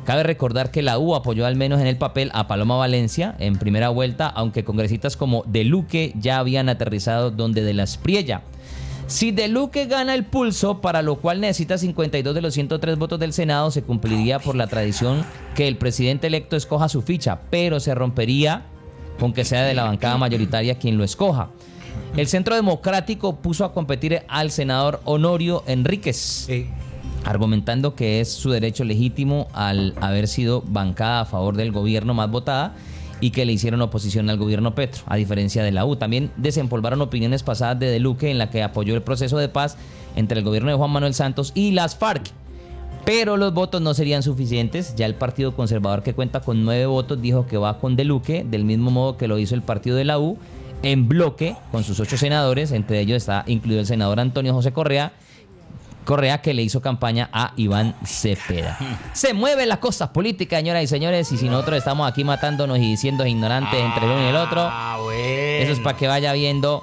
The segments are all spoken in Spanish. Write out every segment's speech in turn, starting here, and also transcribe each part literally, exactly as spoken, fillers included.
Cabe recordar que la U apoyó al menos en el papel a Paloma Valencia en primera vuelta, aunque congresistas como De Luque ya habían aterrizado donde De la Espriella. Si De Luque gana el pulso, para lo cual necesita cincuenta y dos de los ciento tres votos del Senado, se cumpliría por la tradición que el presidente electo escoja su ficha, pero se rompería con que sea de la bancada mayoritaria quien lo escoja. El Centro Democrático puso a competir al senador Honorio Enríquez, sí, argumentando que es su derecho legítimo al haber sido bancada a favor del gobierno más votada y que le hicieron oposición al gobierno Petro, a diferencia de la U. También desempolvaron opiniones pasadas de De Luque en la que apoyó el proceso de paz entre el gobierno de Juan Manuel Santos y las FARC. Pero los votos no serían suficientes. Ya el Partido Conservador, que cuenta con nueve votos, dijo que va con De Luque, del mismo modo que lo hizo el partido de la U, en bloque con sus ocho senadores. Entre ellos está incluido el senador Antonio José Correa, Correa, que le hizo campaña a Iván Cepeda. Se mueven las cosas políticas, señoras y señores, y si nosotros estamos aquí matándonos y diciendo ignorantes ah, entre el uno y el otro, bueno. Eso es para que vaya viendo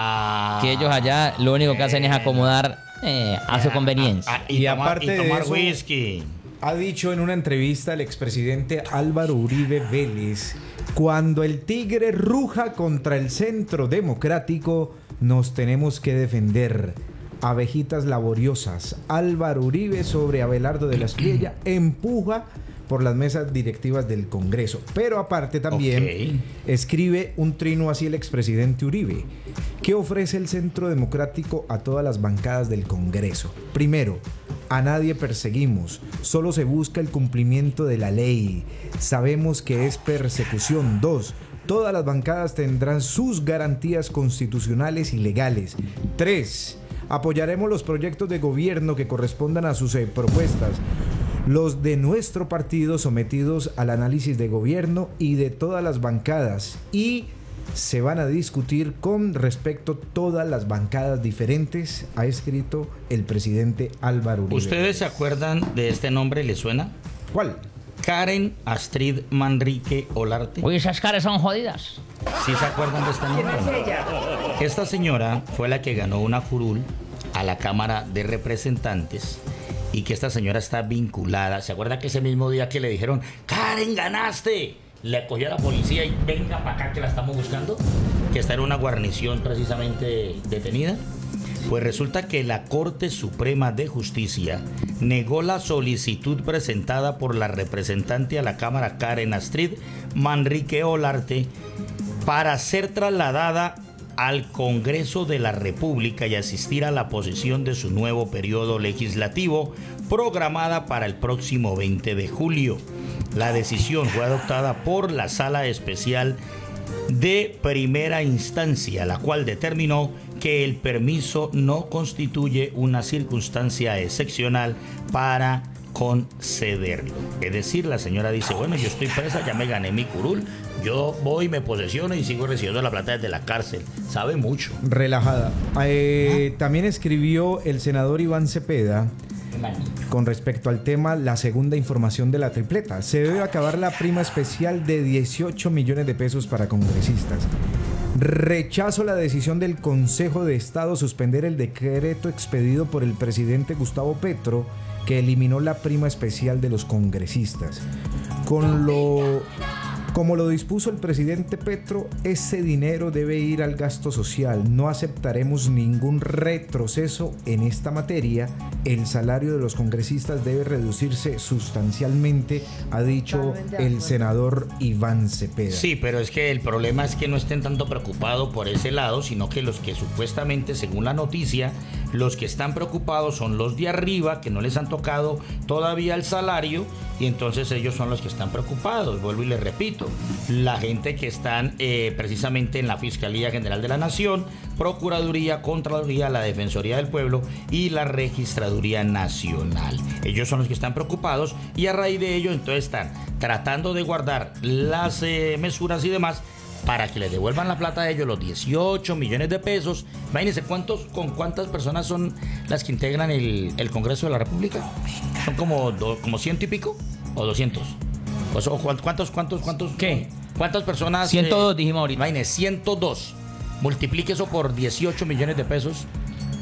ah, que ellos allá lo único que hacen es acomodar eh, a su conveniencia. Ah, ah, y, y tomar, aparte y tomar de eso, whisky. Ha dicho en una entrevista el expresidente Álvaro Uribe Vélez: cuando el tigre ruja contra el Centro Democrático, nos tenemos que defender. Abejitas laboriosas. Álvaro Uribe sobre Abelardo de la Espriella empuja por las mesas directivas del Congreso. Pero aparte también okay. escribe un trino así el expresidente Uribe. ¿Qué ofrece el Centro Democrático a todas las bancadas del Congreso? Primero, a nadie perseguimos, solo se busca el cumplimiento de la ley. Sabemos que es persecución. Dos, todas las bancadas tendrán sus garantías constitucionales y legales. Tres, apoyaremos los proyectos de gobierno que correspondan a sus eh, propuestas, los de nuestro partido sometidos al análisis de gobierno y de todas las bancadas, y se van a discutir con respecto a todas las bancadas diferentes, ha escrito el presidente Álvaro Uribe. ¿Ustedes se acuerdan de este nombre? ¿Le suena? ¿Cuál? Karen Astrid Manrique Olarte. Uy, esas caras son jodidas. ¿Sí se acuerdan de esta nombre? ¿Quién es ella? Esta señora fue la que ganó una curul a la Cámara de Representantes y que esta señora está vinculada. ¿Se acuerda que ese mismo día que le dijeron Karen, ganaste? Le cogió a la policía y venga para acá que la estamos buscando, que está en una guarnición precisamente detenida. Pues resulta que la Corte Suprema de Justicia negó la solicitud presentada por la representante a la Cámara Karen Astrid Manrique Olarte para ser trasladada al Congreso de la República y asistir a la posesión de su nuevo periodo legislativo programada para el próximo veinte de julio. La decisión fue adoptada por la Sala Especial de Primera Instancia, la cual determinó que el permiso no constituye una circunstancia excepcional para concederlo. Es decir, la señora dice, bueno, yo estoy presa, ya me gané mi curul, yo voy, me posesiono y sigo recibiendo la plata desde la cárcel. Sabe mucho. Relajada. Eh, ¿Ah? También escribió el senador Iván Cepeda con respecto al tema, la segunda información de la tripleta. Se debe acabar la prima especial de dieciocho millones de pesos para congresistas. Rechazo la decisión del Consejo de Estado suspender el decreto expedido por el presidente Gustavo Petro que eliminó la prima especial de los congresistas. Con lo, como lo dispuso el presidente Petro, ese dinero debe ir al gasto social. No aceptaremos ningún retroceso en esta materia. El salario de los congresistas debe reducirse sustancialmente, ha dicho el senador Iván Cepeda. Sí, pero es que el problema es que no estén tanto preocupados por ese lado, sino que los que supuestamente, según la noticia, los que están preocupados son los de arriba, que no les han tocado todavía el salario, y entonces ellos son los que están preocupados. Vuelvo y les repito, la gente que están eh, precisamente en la Fiscalía General de la Nación, Procuraduría, Contraloría, la Defensoría del Pueblo y la Registraduría Nacional. Ellos son los que están preocupados y a raíz de ello entonces están tratando de guardar las eh, mesuras y demás para que les devuelvan la plata a ellos, los dieciocho millones de pesos. Imagínense cuántos, con cuántas personas son las que integran el, el Congreso de la República. Son como, do, como ciento y pico o doscientos. O, o cuántos, cuántos, cuántos. ¿Qué? ¿Cuántas personas? ciento dos eh, dijimos ahorita. Imagínense, ciento dos. Multiplique eso por dieciocho millones de pesos.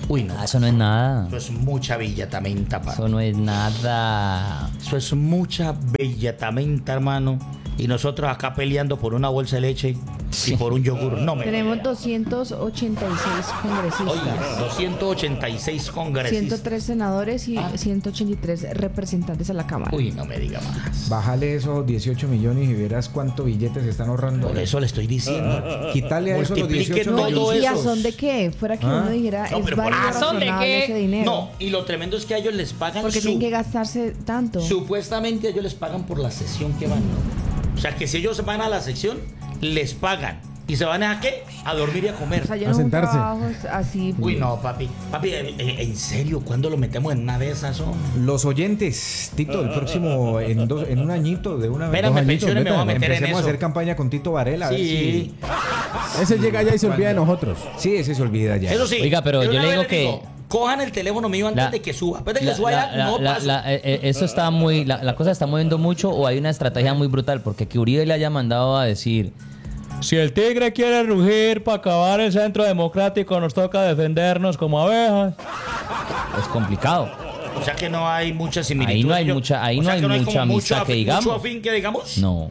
Uy, no. Ah, eso no es nada. Eso es mucha villatamenta, papi. Eso no es nada. Eso es mucha villatamenta, hermano. Y nosotros acá peleando por una bolsa de leche y por un yogur. No me Tenemos doscientos ochenta y seis congresistas. Oye, doscientos ochenta y seis congresistas. ciento tres senadores y Ah. ciento ochenta y tres representantes a la Cámara. Uy, no me diga más. Bájale esos dieciocho millones y verás cuánto billetes se están ahorrando. Por eso le estoy diciendo. Quítale a eso los Multiplique dieciocho todo millones. ¿Y a esos. son de qué? Fuera que Ah. uno dijera, No, es pero por- válido, ¿a son de razonable qué? ese dinero. No, y lo tremendo es que a ellos les pagan Porque su- tienen que gastarse tanto. Supuestamente ellos les pagan por la sesión que van. O sea, que si ellos van a la sección, les pagan. ¿Y se van a qué? A dormir y a comer. O sea, yo A no sentarse. trabajo así. Uy, no, papi. Papi, eh, eh, en serio, ¿cuándo lo metemos en una de esas? Son? Los oyentes, Tito, el próximo, en, dos, en un añito, de una vez. Espérame, Dos añitos, pensiones, me voy a métale. meter en Empecemos eso. a hacer campaña con Tito Varela. a ver Sí. Ese llega allá y se olvida de ¿Cuándo? nosotros. si- Sí, ese se olvida ya. Eso sí. Oiga, pero de yo una le vez digo que- cojan el teléfono mío antes La- de que suba. Antes de que La- suba la- ya, la- no la- paso. la- eh, eh, eso está muy, la, la cosa está moviendo mucho o hay una estrategia muy brutal porque que Uribe le haya mandado a decir, si el tigre quiere rugir para acabar el centro democrático nos toca defendernos como abejas. Es complicado. O sea que no hay mucha similitud. Ahí no hay Yo- mucha- ahí o no sea hay que mucha como amistad mucho que afi- digamos. Mucho afín que digamos. No.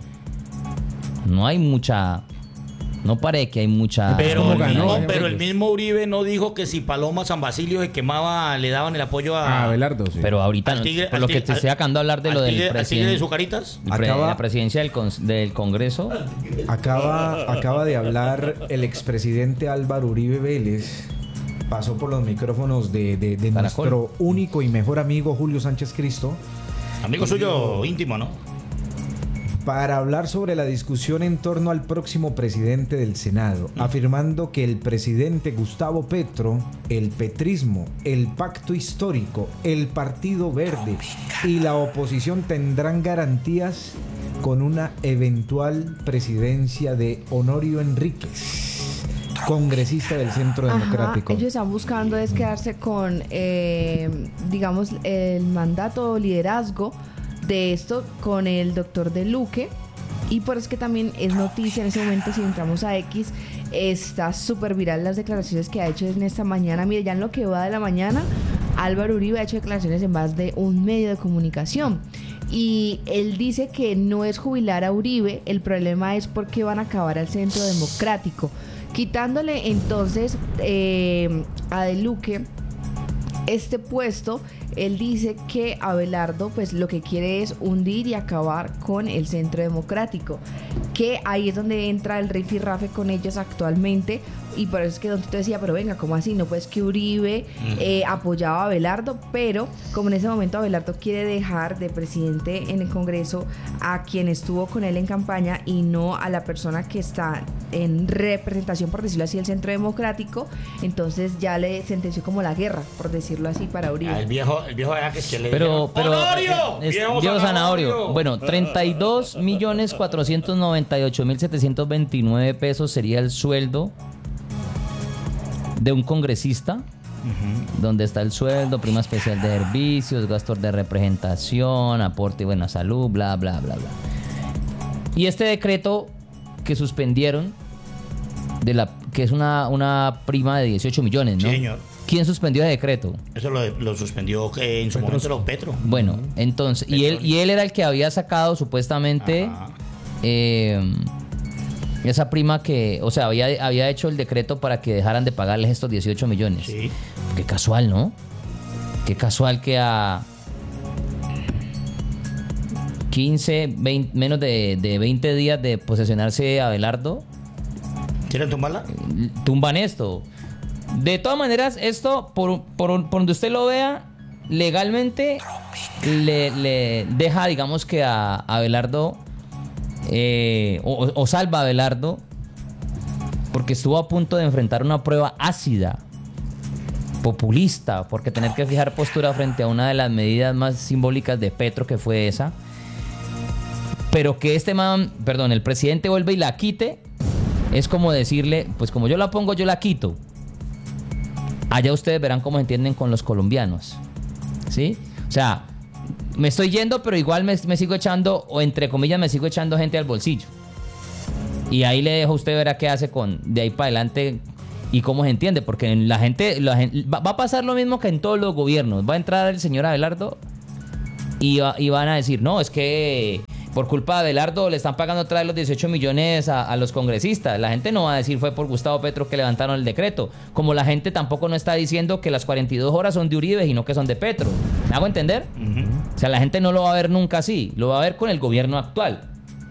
No hay mucha. No parece que hay mucha. Pero, ¿Cómo el ganó? mismo, Ganó pero el ellos. mismo Uribe no dijo que si Paloma San Basilio se quemaba, le daban el apoyo a. A Abelardo, sí. Pero ahorita, al no, tigre- por al lo que tigre- te estoy acabando de hablar de al lo del tigre- al tigre de presidente. Sucaritas. el pre- Acaba- la presidencia del, cons- del Congreso. Acaba, acaba de hablar el expresidente Álvaro Uribe Vélez. Pasó por los micrófonos de, de- de Caracol. nuestro único y mejor amigo Julio Sánchez Cristo Amigo suyo íntimo, ¿no? para hablar sobre la discusión en torno al próximo presidente del Senado, afirmando que el presidente Gustavo Petro, el petrismo, el pacto histórico, el Partido Verde y la oposición tendrán garantías con una eventual presidencia de Honorio Enríquez, congresista del Centro Ajá, Democrático. ellos están buscando es quedarse con, eh, digamos, el mandato o liderazgo de esto con el doctor de Luque. Y por eso es que también es noticia en ese momento, si entramos a X, está súper viral las declaraciones que ha hecho en esta mañana. Mire, ya en lo que va de la mañana, Álvaro Uribe ha hecho declaraciones en más de un medio de comunicación. Y él dice que no es jubilar a Uribe, el problema es porque van a acabar al Centro Democrático. Quitándole entonces eh, a De Luque este puesto, él dice que Abelardo pues lo que quiere es hundir y acabar con el Centro Democrático, que ahí es donde entra el rifirrafe con ellos actualmente. Y por eso es que Don Tito decía, pero venga, ¿cómo así? No, pues que Uribe eh, apoyaba a Abelardo, pero como en ese momento Abelardo quiere dejar de presidente en el Congreso a quien estuvo con él en campaña y no a la persona que está en representación, por decirlo así, del Centro Democrático, entonces ya le sentenció como la guerra, por decirlo así, para Ah, Uribe. el viejo, el viejo era que es que le Pero, dijeron, pero ¡Honorio! es- ¡Viejo Diego zanahorio! Zanahorio. Bueno, treinta y dos millones cuatrocientos noventa y ocho mil setecientos veintinueve pesos sería el sueldo de un congresista, donde está el sueldo, prima especial de servicios, gastos de representación, aporte y buena salud, bla, bla, bla, bla. Y este decreto que suspendieron, de la que es una, una prima de dieciocho millones, ¿no? Sí, señor. ¿Quién suspendió el decreto? Eso lo, lo suspendió eh, en su momento los Petro. Bueno, entonces, y él, y él era el que había sacado supuestamente Ajá. eh, esa prima que, o sea, había, había hecho el decreto para que dejaran de pagarles estos dieciocho millones. Sí. Qué casual, ¿no? Qué casual que a quince, veinte, menos de, de veinte días de posesionarse Abelardo, ¿Quieren tumbarla? tumban esto. De todas maneras, esto, por, por, por donde usted lo vea, legalmente le, le deja, digamos que a, a Abelardo, eh, o, o salva a Abelardo, porque estuvo a punto de enfrentar una prueba ácida, populista, porque tener que fijar postura frente a una de las medidas más simbólicas de Petro, que fue esa. Pero que este man, perdón, el presidente vuelve y la quite, es como decirle, pues como yo la pongo, yo la quito. Allá ustedes verán cómo se entienden con los colombianos, ¿sí? O sea, me estoy yendo, pero igual me, me sigo echando, o entre comillas, me sigo echando gente al bolsillo. Y ahí le dejo a usted ver a qué hace con de ahí para adelante. ¿Y cómo se entiende? Porque la gente, la gente va, va a pasar lo mismo que en todos los gobiernos. Va a entrar el señor Abelardo y, va, y van a decir, no, es que por culpa de Abelardo le están pagando otra vez los dieciocho millones a, a los congresistas. La gente no va a decir fue por Gustavo Petro que levantaron el decreto. Como la gente tampoco no está diciendo que las cuarenta y dos horas son de Uribe y no que son de Petro. ¿Me hago entender? Uh-huh. O sea, la gente no lo va a ver nunca así. Lo va a ver con el gobierno actual.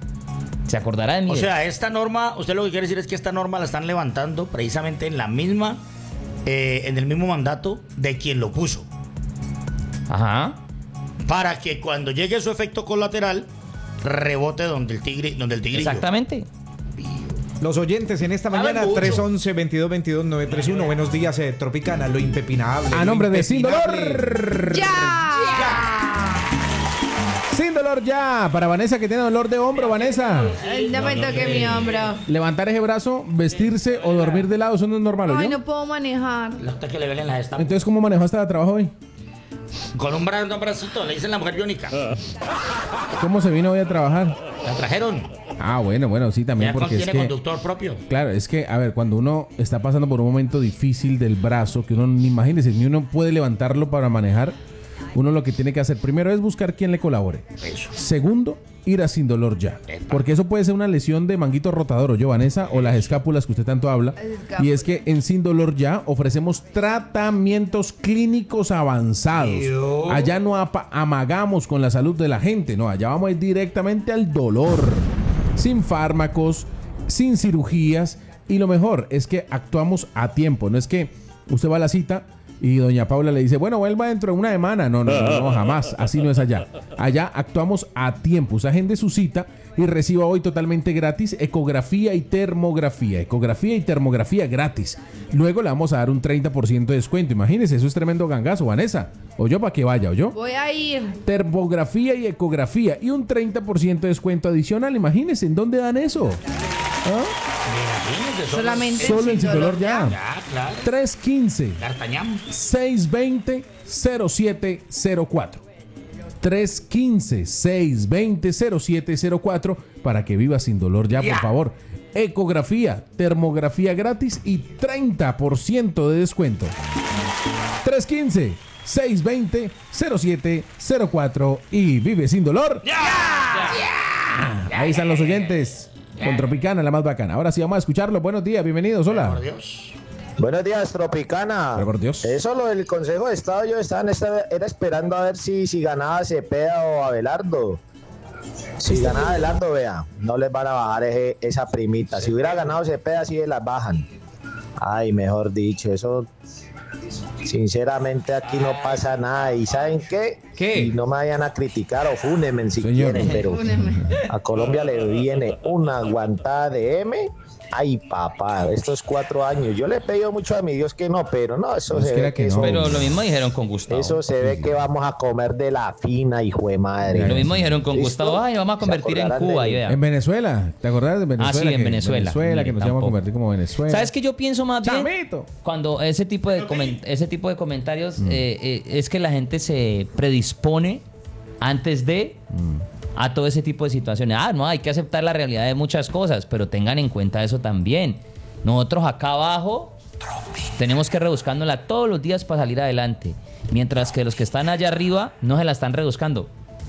Se acordará de mí. O sea, esta norma, usted lo que quiere decir es que esta norma la están levantando precisamente en la misma, eh, en el mismo mandato de quien lo puso. Ajá. Para que cuando llegue su efecto colateral rebote donde el tigre, donde el tigrillo. Exactamente. Los oyentes en esta mañana, tres once, veintidós veintidós, nueve treinta y uno. Buenos días, eh, Tropicana, lo impepinable. A nombre de Sin Dolor. ¡Ya! ¡Ya! Sin Dolor ya. Para Vanessa que tiene dolor de hombro, Vanessa. Ay, no me toque mi hombro. Levantar ese brazo, vestirse o dormir de lado, eso no es normal, ¿o Ay, yo? no puedo manejar. Hasta que le ven la esta. Entonces, ¿cómo manejó hasta el trabajo hoy? Con un brazo, un bracito, le dicen la mujer biónica. ¿Cómo se vino hoy a trabajar? La trajeron. Ah, bueno, bueno, sí, también Ya porque es tiene que... conductor propio. Claro, es que, a ver, cuando uno está pasando por un momento difícil del brazo, que uno, ni imagínese, ni uno puede levantarlo para manejar, uno lo que tiene que hacer primero es buscar quien le colabore. Eso. Segundo, ir a Sin Dolor ya. Porque eso puede ser una lesión de manguito rotador, o yo, Vanessa, o las escápulas que usted tanto habla. Y es que en Sin Dolor ya ofrecemos tratamientos clínicos avanzados. Dios. Allá no apa- amagamos con la salud de la gente, no, allá vamos a ir directamente al dolor. Sin fármacos, sin cirugías. Y lo mejor es que actuamos a tiempo. No es que usted va a la cita y doña Paula le dice, bueno, vuelva dentro de una semana. No, no, no, no, jamás. Así no es allá. Allá actuamos a tiempo. Usted agende su cita y reciba hoy totalmente gratis ecografía y termografía. Ecografía y termografía gratis. Luego le vamos a dar un treinta por ciento de descuento. Imagínese, eso es tremendo gangazo, Vanessa. O yo para que vaya, o yo. Voy a ir. Termografía y ecografía y un treinta por ciento de descuento adicional. Imagínense, ¿en dónde dan eso? ¿Ah? Imagínese, solo- Solamente Solo en Sin Dolor ya. Ya, claro. tres uno cinco, D'Artagnan. seis dos cero, cero siete cero cuatro. tres uno cinco, seis dos cero, cero siete cero cuatro para que viva sin dolor ya, Ya. por favor. Ecografía, termografía gratis y treinta por ciento de descuento. tres uno cinco, seis dos cero, cero siete cero cuatro y vive sin dolor. Ahí están los oyentes. Con Tropicana, la más bacana. Ahora sí, vamos a escucharlo. Buenos días, bienvenidos. Hola. Por Dios. Buenos días, Tropicana. Pero por Dios. Eso lo del Consejo de Estado, yo estaba en esta- era esperando a ver si, si ganaba Cepeda o Abelardo. Si ganaba Abelardo, vea, no les van a bajar ese- esa primita. Si hubiera ganado Cepeda, sí las bajan. Ay, mejor dicho, eso... Sinceramente aquí no pasa nada. ¿Y saben qué? ¿Qué? Y no me vayan a criticar o fúnenme si Señor. quieren, pero Fúnenme. a Colombia le viene una aguantada de M. Ay, papá, estos cuatro años. Yo le he pedido mucho a mi Dios que no, pero no, eso Pues se quiera ve que que no. eso, Pero lo mismo dijeron con Gustavo. eso se ve que vamos a comer de la fina, hijo de madre. Lo mismo dijeron con ¿Listo? Gustavo. Ay, vamos a Se convertir en acordarán Cuba. de y mí. vea. En Venezuela, ¿te acordás de Venezuela? Ah, sí, en Que- Venezuela. Venezuela, que Mire, nos íbamos a tampoco. convertir como Venezuela. ¿Sabes qué yo pienso más bien? Chamito. Cuando ese tipo de, comen- ese tipo de comentarios eh, eh, es que la gente se predispone antes de a todo ese tipo de situaciones. Ah, no, hay que aceptar la realidad de muchas cosas, pero tengan en cuenta eso también. Nosotros acá abajo tenemos que rebuscándola todos los días para salir adelante, mientras que los que están allá arriba no se la están rebuscando.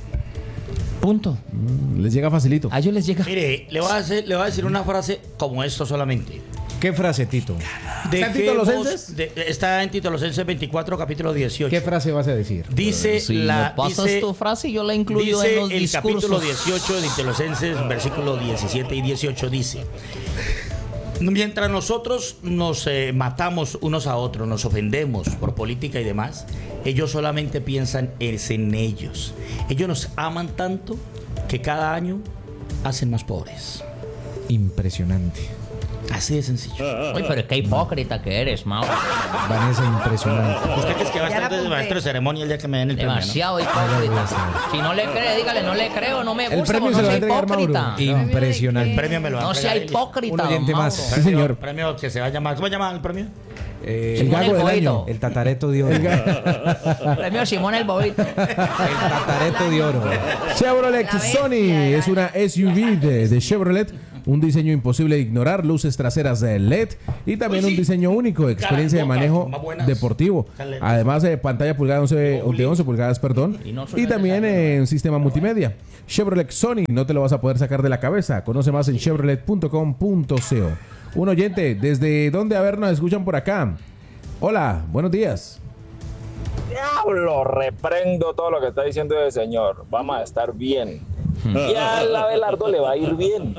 Punto. Les llega facilito. A ellos les llega. Mire, le voy a hacer, le voy a decir una frase como esto solamente. ¿Qué frase, Tito? ¿Está en Dejemos- Titolosenses? de- está en Titolosenses veinticuatro, capítulo dieciocho. ¿Qué frase vas a decir? Dice Si la me pasas dice, tu frase, yo la incluyo dice en los el discursos. capítulo dieciocho de Titolosenses, versículo diecisiete y dieciocho dice: mientras nosotros nos eh, matamos unos a otros, nos ofendemos por política y demás, ellos solamente piensan es en ellos. Ellos nos aman tanto que cada año hacen más pobres. Impresionante. Así de sencillo. Uy, pero es que hipócrita que eres, Mauro. Vanessa, impresionante. ¿Usted cree que va a Ya la estar de apunté. maestro de ceremonia el día que me den el premio? ¿no? Demasiado hipócrita. Si no le cree, dígale, no le creo, no me El gusta, premio no se lo va a sea entregar hipócrita. Mauro. Impresionante. El premio me lo va a No sea entregar él. hipócrita, Un oyente don más. Mauro. Sí, señor. Premio que se va a llamar. ¿Cómo se llama el premio? Eh, El Simón gago del Bobito. año. el tatareto de oro. El Premio Simón el Bobito. tatareto de oro. Chevrolet La bestia Sony del es una S U V de, de Chevrolet un diseño imposible de ignorar, luces traseras de L E D y también Uy, sí. un diseño único, experiencia de Caras manejo locas, más buenas. deportivo. Sale. Además de pantalla pulgada once, de once pulgadas, perdón, Y no solo y también en eh, sistema multimedia. Chevrolet Sony, no te lo vas a poder sacar de la cabeza. Conoce más en chevrolet punto com punto co. Un oyente, ¿desde dónde a ver nos escuchan por acá? Hola, buenos días. Diablo, reprendo todo lo que está diciendo el señor. Vamos a estar bien. Y a Abelardo le va a ir bien.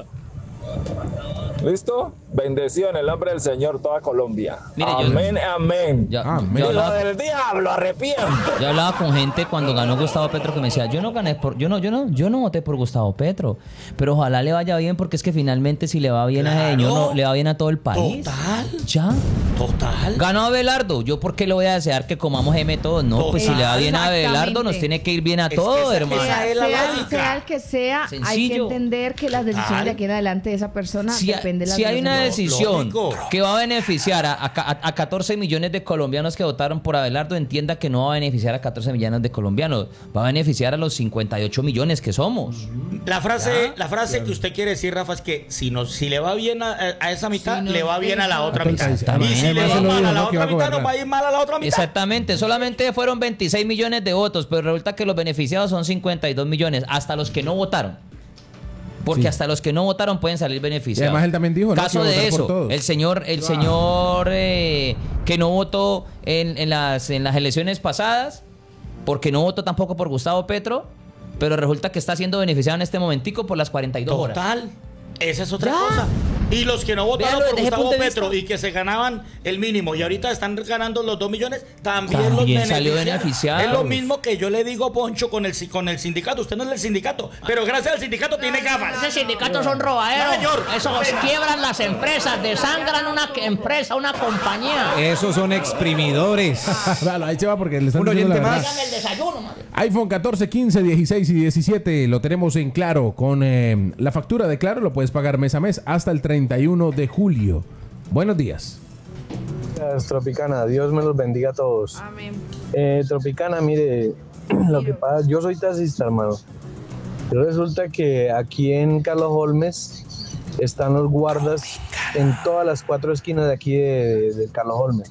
¿Listo? Bendición en el nombre del Señor, toda Colombia. Mire, yo- amén, amén. Yo, Ah, yo me- Y lo hablaba, del diablo, arrepiento. yo hablaba con gente cuando ganó Gustavo Petro que me decía, yo no gané por, yo no, yo no, yo no voté por Gustavo Petro, pero ojalá le vaya bien porque es que finalmente si le va bien a ese Claro. señor, no, le va bien a todo el país. Total. Ya. Total. Ganó Abelardo. ¿Yo por qué le voy a desear que comamos M todos? No, pues si le va bien a Abelardo, nos tiene que ir bien a Es que todos, esa- hermano. esa Sea, es la sea- lógica. sea el que sea, hay que Sencillo. entender que las decisiones de aquí en adelante de esa persona Si, dependen de las si hay una decisiones. decisión Lógico. que va a beneficiar a, a, a catorce millones de colombianos que votaron por Abelardo, entienda que no va a beneficiar a catorce millones de colombianos, va a beneficiar a los cincuenta y ocho millones que somos. La frase, la frase que usted quiere decir, Rafa, es que si, no, si le va bien a, a esa mitad, Si nos le va bien a la deja- otra mitad. Exactamente. Y si le Además, va se lo mal dijo, a la ¿no? Que iba otra a mitad, nos gobernar. va a ir mal a la otra mitad. Exactamente, solamente fueron veintiséis millones de votos, pero resulta que los beneficiados son cincuenta y dos millones, hasta los que no votaron. Porque Sí. hasta los que no votaron pueden salir Y beneficiados. además él también dijo, ¿no? Caso que iba a de votar por eso, todos. el señor, el señor eh, que no votó en, en las, en las elecciones pasadas, porque no votó tampoco por Gustavo Petro, pero resulta que está siendo beneficiado en este momentico por las cuarenta y dos horas. Total. Esa es otra Ya. cosa. Y los que no votaron Véalo por desde ese Gustavo punto de Petro vista. y que se ganaban el mínimo y ahorita están ganando los dos millones, también, los También salió beneficiaron. beneficiado. Es lo mismo que yo le digo, Poncho, con el, si- con el sindicato. Usted no es del sindicato, pero gracias al sindicato tiene gafas. Ese sindicato son robaderos. Señor. Esos quiebran las empresas, desangran una empresa, una compañía. Esos son exprimidores. Claro, ahí se va porque le están Un diciendo la oyente verdad. más. Dígame el desayuno, madre. iPhone catorce, quince, dieciséis y diecisiete lo tenemos en Claro. Con eh, la factura de Claro lo puedes pagar mes a mes hasta el treinta y uno de julio. Buenos días. Gracias, Tropicana, Dios me los bendiga a todos. Amén. Eh, Tropicana, mire, lo que pasa, yo soy taxista, hermano. Pero resulta que aquí en Carlos Holmes están los guardas en todas las cuatro esquinas de aquí de, de Carlos Holmes.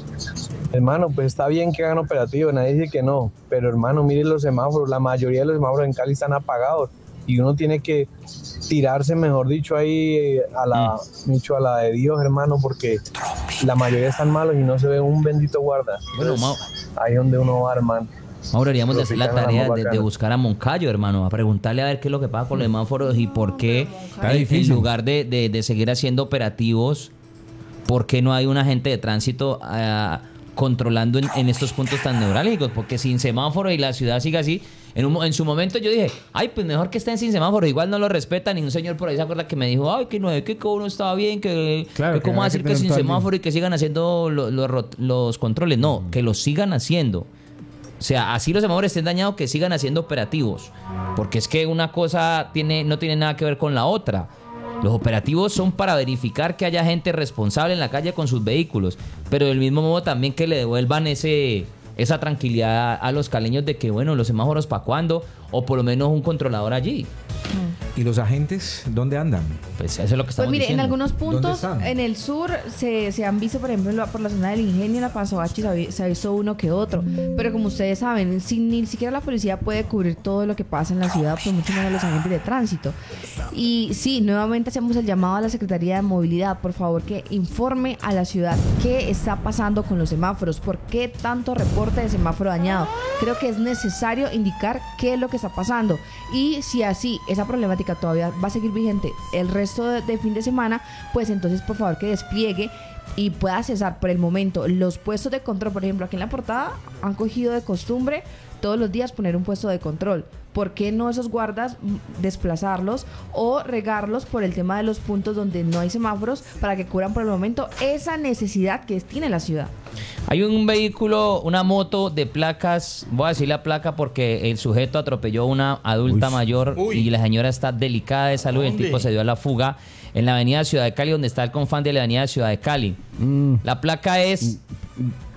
Hermano, pues está bien que hagan operativo, nadie dice que no, pero hermano, mire los semáforos, la mayoría de los semáforos en Cali están apagados y uno tiene que tirarse, mejor dicho, ahí eh, a la, dicho, a la de Dios, hermano, porque la mayoría están malos y no se ve un bendito guarda. Bueno, Mau, Ahí donde uno va, hermano. Ahora deberíamos de hacer la Tropicana, tarea más de, de bacana. buscar a Moncayo, hermano, a preguntarle a ver qué es lo que pasa con los semáforos y por qué, Está en, en difícil. lugar de, de- de seguir haciendo operativos, por qué no hay un agente de tránsito ah, controlando en, en estos puntos tan neurálgicos. Porque sin semáforo y la ciudad sigue así. En, un mo- en su momento yo dije, ay, pues mejor que estén sin semáforo, igual no lo respetan. Y un señor por ahí se acuerda que me dijo, ay, que no, que uno estaba bien, que, Claro, que que cómo había que decir que tener sin todo el semáforo y que sigan haciendo lo- lo rot- los controles. No, que los sigan haciendo. O sea, así los semáforos estén dañados, que sigan haciendo operativos. Porque es que una cosa tiene, no tiene nada que ver con la otra. Los operativos son para verificar que haya gente responsable en la calle con sus vehículos. Pero del mismo modo también que le devuelvan ese, esa tranquilidad a los caleños de que, bueno, los semáforos para cuándo, o por lo menos un controlador allí. ¿Y los agentes dónde andan? Pues eso es lo que Pues estamos mire, en diciendo. algunos ¿Dónde puntos, están? en el sur, se, se han visto, por ejemplo, en la- por la zona del Ingenio, en la Pasoachi, se ha, vi- se ha visto uno que otro. Pero como ustedes saben, sin, ni siquiera la policía puede cubrir todo lo que pasa en la ciudad, pues mucho menos los agentes de tránsito. Y sí, nuevamente hacemos el llamado a la Secretaría de Movilidad, por favor, que informe a la ciudad qué está pasando con los semáforos, por qué tanto reporte de semáforo dañado. Creo que es necesario indicar qué es lo que está pasando. Y si así esa problemática todavía va a seguir vigente el resto de, de fin de semana, pues entonces por favor que despliegue y pueda cesar por el momento los puestos de control. Por ejemplo, aquí en la portada han cogido de costumbre todos los días poner un puesto de control. ¿Por qué no esos guardas mm, desplazarlos o regarlos por el tema de los puntos donde no hay semáforos para que cubran por el momento esa necesidad que tiene la ciudad? Hay un vehículo, una moto de placas, voy a decir la placa porque el sujeto atropelló a una adulta Uy. mayor Uy. y la señora está delicada de salud. El ¿Dónde? tipo se dio a la fuga en la avenida Ciudad de Cali, donde está el confán de la avenida Ciudad de Cali. Mm. La placa es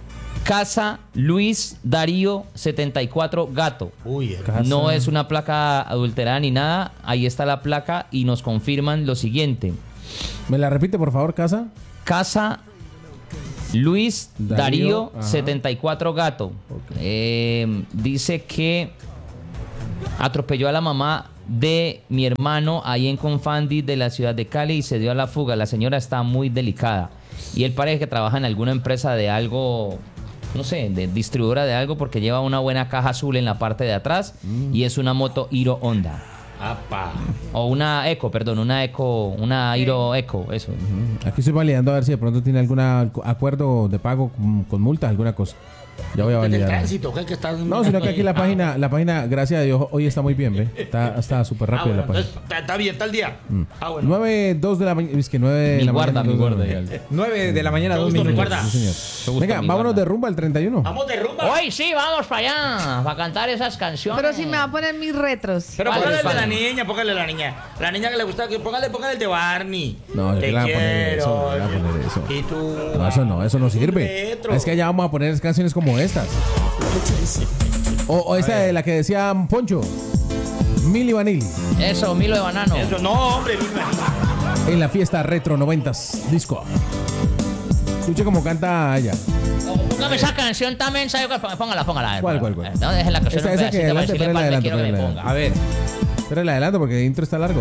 Casa Luis Darío setenta y cuatro Gato. Uy, hermano. Casa- No es una placa adulterada ni nada. Ahí está la placa y nos confirman lo siguiente. ¿Me la repite, por favor, casa? Casa Luis Darío, Darío, ajá. setenta y cuatro Gato. Eh, dice que atropelló a la mamá de mi hermano ahí en Confandi de la ciudad de Cali y se dio a la fuga. La señora está muy delicada. Y él parece que trabaja en alguna empresa de algo, no sé, de distribuidora de algo porque lleva una buena caja azul en la parte de atrás y es una moto Hiro Honda. Apa. O una Eco, perdón, una Eco, una Hiro Eco, eso. Aquí estoy validando a ver si de pronto tiene algún acuerdo de pago con, con multas, alguna cosa. Ya voy a Desde el validar. tránsito, que está... No, sino que aquí la página, la página, gracias a Dios, hoy está muy bien, ¿ve? Está está súper Ah, rápido bueno, la página. entonces, está, está bien, está el día. Ah, bueno. nueve, dos de la mañana. Es que nueve de Mi la guarda, mañana. mi dos de la guarda. mañana. nueve de la mañana, Qué dos gusto, mi minutos. guarda. Sí, señor. Te gusta Venga, mi vámonos guarda. de rumba el treinta y uno. Vamos de rumba. Hoy sí, vamos para allá, para cantar esas canciones. Pero si me va a poner mis retros. Pero ¿Cuál póngale es, el de la cuál? niña, póngale la niña. La niña que le gusta, que póngale, póngale el de Barney. No, yo Te que le voy a poner quiero. eso, no le voy a poner eso. Y tú. No, eso no, eso no sirve. Retro. Es que allá vamos a poner canciones como estas. O, o esta de la que decía Poncho. Mili Vanilli. Eso, Milo de Banano. Eso, no, hombre, mira. En la fiesta retro noventas disco. Escuche cómo canta ella. Póngame esa canción también, ¿sabes? Póngala, póngala. ¿Cuál, cuál, cuál? No, dejen la canción Esa- un esa que pedacito para adelante, decirle ponela para adelante, quiero que me ponela ponga. A ver, Pero el adelanto porque el intro está largo.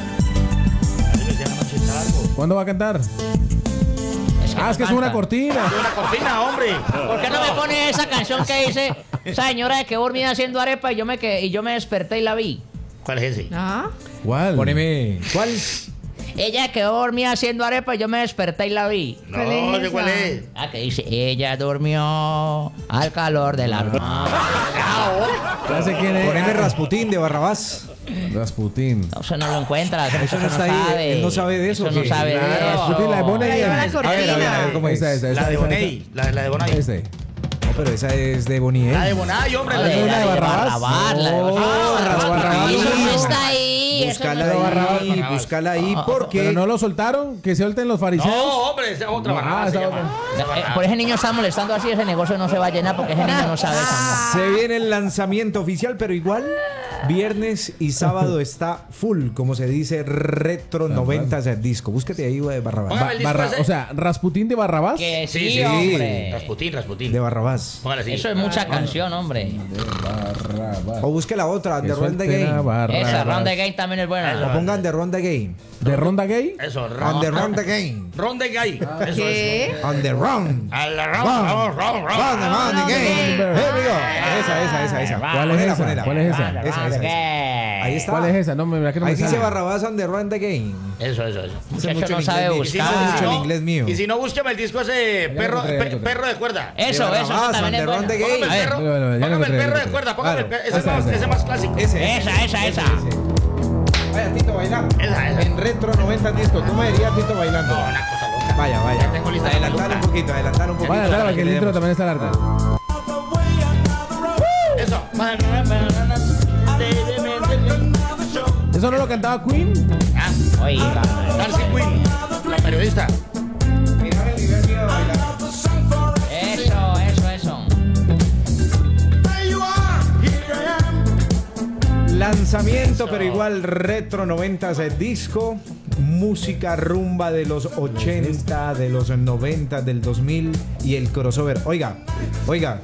¿Cuándo va a cantar? Es Ah, no es que es canta. una cortina. Una cortina, hombre. ¿Por qué no me pone esa canción que dice, esa señora de que dormía haciendo arepa y yo me quedé, y yo me desperté y la vi? ¿Cuál es ese? Ah, ¿Cuál? poneme. ¿Cuál? Ella quedó dormida haciendo arepa y yo me desperté y la vi. No, ¿Cuál es ¿de cuál esa? es? Ah, que dice, ella durmió al calor de la noche. Ya sé quién es. Poneme Rasputín de Barrabás. Rasputín. No, eso no lo encuentra. Eso, Eso no está ahí, sabe. él no sabe de eso, Eso no ¿qué? sabe Claro. de eso. Rasputín, la de Bonnie Ahí va la M. cortina. A ver, a ver, a ver cómo es. Esa, esa, La esa, de esa, Boney. La, la de Bonay. Este. No, pero esa es de Bonnie. La de Bonay, hombre. No, La de, de una la de de Barrabás? Barrabás, la de No, Barrabás. la de Barrabás. Eso no no. está ahí. eso Búscala no- ahí, búscala ahí, porque... Pero no lo soltaron, que suelten los fariseos. No, hombre, esa es otra No, Barrabás, ah, se esa llama. Eh, Por ese niño está molestando así, ese negocio no se va a llenar porque ese niño no sabe eso. Se viene el lanzamiento oficial, pero igual viernes y sábado está full, como se dice, retro noventas el disco. Búscate ahí de Barrabás. Póngame Ba- el disco Barra- ese. o sea, Rasputín de Barrabás. Que sí, Sí, sí. hombre. Rasputín, Rasputín. De Barrabás. Póngale así. Eso es mucha canción, hombre. Barrabás. O busque la otra, Que The Round the suelten a Game. Barrabás. Esa Round the Game también es O buena. pongan The Round the Game. ¿De Ronda Gay? Eso, On the ron. Round the Game. Ron de gay. Eso, ¿qué? eso. On the Round. A la ron, Ron. ron, ron, ron. On the Round the Game. Game. Here we go. Esa, esa, esa, esa. ¿Cuál es Ponela, esa? ponela. ¿Cuál es esa? Esa, esa, esa. Ahí está. ¿Cuál es esa? No, me verdad que no Ahí me dice sale. Barrabás on the Round the Game. Eso, eso, eso. Ese Muchacho mucho no el sabe inglés mío. Y si no, buscar. y si Mucho no- el inglés mío. Y si no, búsqueme el disco ese perro, encontré, ya pe- encontré. perro de cuerda. Eso, De eso, eso Barrabás, también on es the Round the bueno. Póngame el Game. perro, Bueno, bueno, ya lo póngame el encontré, ya perro lo de cuerda, póngame el encontré. perro. Ese es Claro. más- Esa, ese es más clásico. Ese. Esa, esa, esa. Vaya, Tito bailando. Esa, esa. En retro noventas disco. ¿Cómo diría Tito bailando? No, una cosa loca. Vaya, vaya. Ya tengo lista la Adelantar un peluca. poquito, adelantar un poquito. Vaya, claro, para que el le intro demos. también está largo. Eso. ¿Eso no lo cantaba Queen? Ah, Oiga. Darcy Quinn, la periodista. Mira el nivel mío de bailar. Eso, eso, eso. Lanzamiento, pero igual retro noventas el disco. Música rumba de los ochenta, de los noventa, del dos mil y el crossover. Oiga, oiga.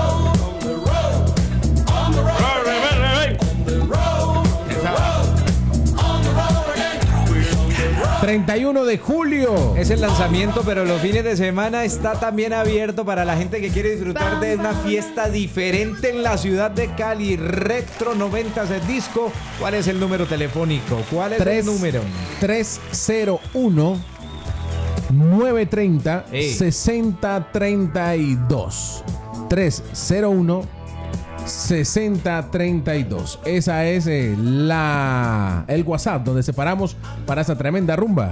treinta y uno de julio. Es el lanzamiento, pero los fines de semana está también abierto para la gente que quiere disfrutar de una fiesta diferente en la ciudad de Cali. Retro noventas el disco. ¿Cuál es el número telefónico? ¿Cuál es Tres- el número? tres cero uno nueve tres cero Ey. seis cero tres dos. tres cero uno seis cero tres dos. Esa es eh, la el WhatsApp donde separamos para esa tremenda rumba.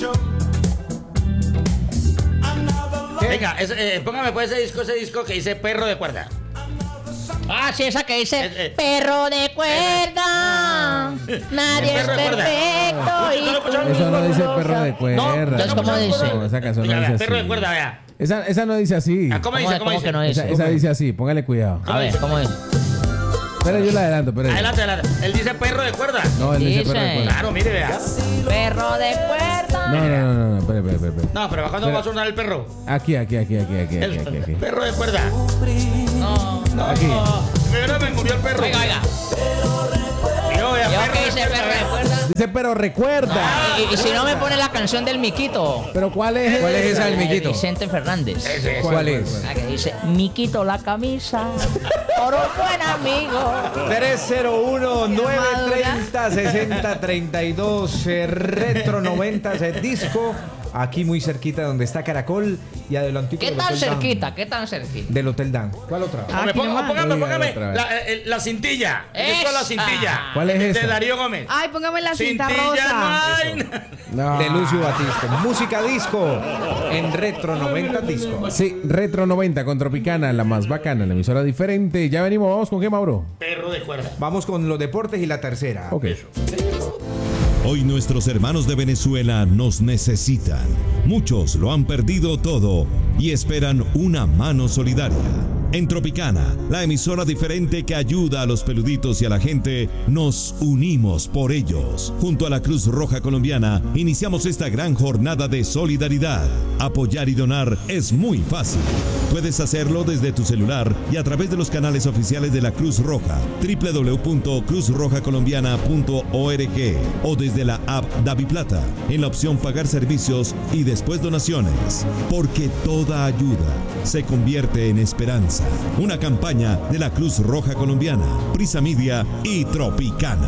Venga, ese, eh, póngame pues ese disco, ese disco que dice perro de cuerda. Ah, sí, esa que dice Eh, eh. perro de cuerda. Nadie es Perro de cuerda. perfecto. ¿No lo escucharon? Y Eso no dice perro de cuerda. No, entonces, ¿cómo dice? No, esa canción no Venga, dice vea, perro así. de cuerda, vea. Esa, esa no dice así. Ah, ¿Cómo dice? ¿Cómo ¿Cómo dice? que no Esa, dice? esa dice así, póngale cuidado. A ver, ¿cómo es? Espera, yo la adelanto, espera. Adelante, adelante. Él dice perro de cuerda. No, él dice Dice. perro de cuerda. Claro, mire, vea. Perro de cuerda. No, no, no, no, no, espera, espera, espera, espera. No, pero ¿cuándo va a sonar el perro? Aquí, aquí, aquí, aquí, aquí, El aquí, aquí, aquí. perro de cuerda. No. No, Aquí. primero me murió el perro. Oiga, oiga. Yo, vea, ¿Yo perro qué de dice cuerda, perro de vea. cuerda? Dice, pero recuerda. Y, y si no me pone la canción del Miquito. Pero ¿cuál es? ¿Cuál es esa del de Miquito? Vicente Fernández. Ese, ese. ¿Cuál es? La que dice, Miquito la camisa, por un buen amigo. tres cero uno, nueve treinta, sesenta treinta y dos, eh, Retro noventa, ese disco. Aquí muy cerquita donde está Caracol y adelantico ¿Qué del tan Hotel Dan. cerquita? ¿Qué tan cerquita? Del Hotel Dan. ¿Cuál otra? Ah, Póngame, aquí póngame, nomás. póngame, Oiga, póngame otra vez. la, el- la cintilla. Esto es la Esa. cintilla. ¿Cuál es De esa? Darío Gómez. Ay, póngame la cinta Cintilla rosa. no hay. No. De Lucio Batista. Música disco en Retro noventa Disco. Sí, Retro noventa con Tropicana, la más bacana, la emisora diferente. Ya venimos, vamos con qué, Mauro. Perro de cuerda. Vamos con los deportes y la tercera. Ok. Hoy nuestros hermanos de Venezuela nos necesitan. Muchos lo han perdido todo y esperan una mano solidaria. En Tropicana, la emisora diferente que ayuda a los peluditos y a la gente, nos unimos por ellos. Junto a la Cruz Roja Colombiana, iniciamos esta gran jornada de solidaridad. Apoyar y donar es muy fácil. Puedes hacerlo desde tu celular y a través de los canales oficiales de la Cruz Roja, doble u doble u doble u punto cruz roja colombiana punto org o desde la app DaviPlata, en la opción Pagar servicios y después donaciones. Porque toda ayuda se convierte en esperanza. Una campaña de la Cruz Roja Colombiana, Prisa Media y Tropicana.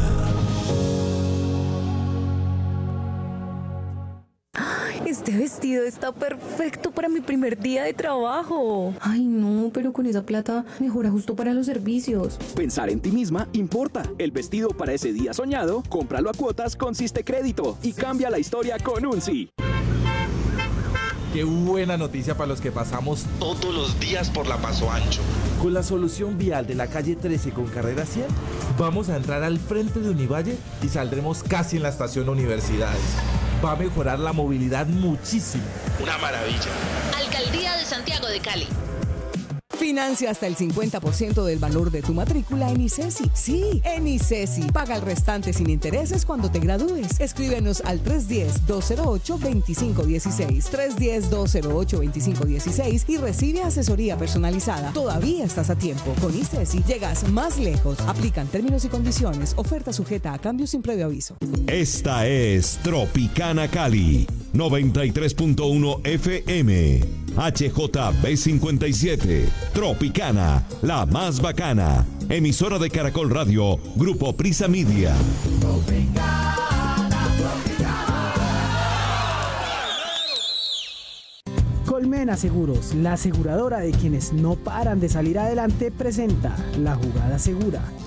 Este vestido está perfecto para mi primer día de trabajo. Ay, no, pero con esa plata mejora justo para los servicios. Pensar en ti misma importa. El vestido para ese día soñado, cómpralo a cuotas con Siste Crédito y cambia la historia con un sí. Qué buena noticia para los que pasamos todos los días por la Paso Ancho. Con la solución vial de la calle trece con carrera cien, vamos a entrar al frente de Univalle y saldremos casi en la estación Universidades. Va a mejorar la movilidad muchísimo. Una maravilla. Alcaldía de Santiago de Cali. Financia hasta el cincuenta por ciento del valor de tu matrícula en ICESI. Sí, en ICESI. Paga el restante sin intereses cuando te gradúes. Escríbenos al tres uno cero, dos cero ocho, dos cinco uno seis, tres uno cero, dos cero ocho, dos cinco uno seis y recibe asesoría personalizada. Todavía estás a tiempo. Con ICESI llegas más lejos. Aplican términos y condiciones. Oferta sujeta a cambios sin previo aviso. Esta es Tropicana Cali, noventa y tres punto uno F M. H J B cincuenta y siete, Tropicana, la más bacana. Emisora de Caracol Radio, Grupo Prisa Media. Colmena Seguros, la aseguradora de quienes no paran de salir adelante, presenta La Jugada Segura.